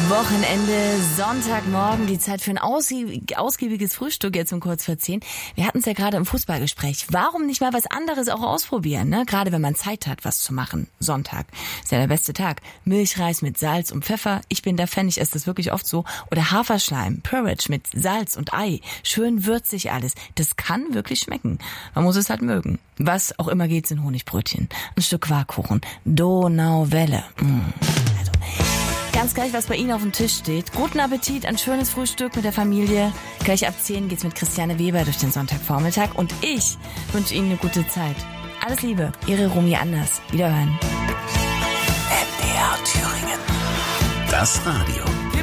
Wochenende, Sonntagmorgen, die Zeit für ein ausgiebiges Frühstück jetzt um kurz vor 10. Wir hatten es ja gerade im Fußballgespräch. Warum nicht mal was anderes auch ausprobieren, ne? Gerade wenn man Zeit hat, was zu machen. Sonntag ist ja der beste Tag. Milchreis mit Salz und Pfeffer. Ich bin da Fan, ich esse das wirklich oft so. Oder Haferschleim, Porridge mit Salz und Ei. Schön würzig alles. Das kann wirklich schmecken. Man muss es halt mögen. Was auch immer geht, sind Honigbrötchen. Ein Stück Quarkkuchen. Donauwelle. Also, ganz gleich, was bei Ihnen auf dem Tisch steht. Guten Appetit, ein schönes Frühstück mit der Familie. Gleich ab 10 geht's mit Christiane Weber durch den Sonntagvormittag. Und ich wünsche Ihnen eine gute Zeit. Alles Liebe, Ihre Romy Anders. Wiederhören. NDR Thüringen. Das Radio.